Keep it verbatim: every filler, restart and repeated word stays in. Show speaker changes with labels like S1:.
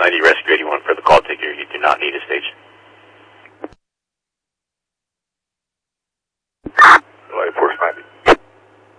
S1: ninety Rescue eighty-one for the call taker. You do not need a